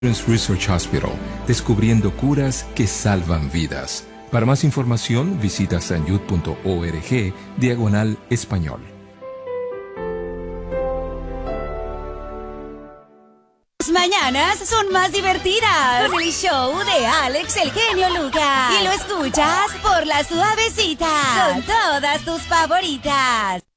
Research Hospital, descubriendo curas que salvan vidas. Para más información, visita sanyud.org/español. Las mañanas son más divertidas con el show de Alex el Genio Lucas. Y lo escuchas por La Suavecita con todas tus favoritas.